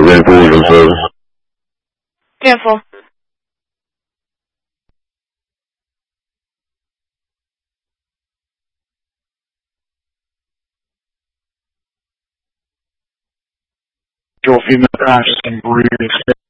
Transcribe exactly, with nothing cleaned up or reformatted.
ready for your service. ten four. Your female conscious can breathe.